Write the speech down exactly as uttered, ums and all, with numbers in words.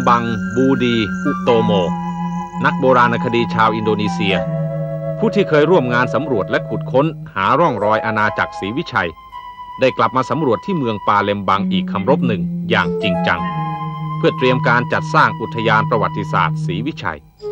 บังบูดีอุโตโมนักโบราณคดีชาวอินโดนีเซียผู้ที่เคยร่วมงานสำรวจและขุดค้นหาร่องรอยอาณาจักรศรีวิชัยได้กลับมาสำรวจที่เมืองปาเลมบังอีกคำรบหนึ่งอย่างจริงจังเพื่อเตรียมการจัดสร้างอุทยานประวัติศาสตร์ศรีวิชัย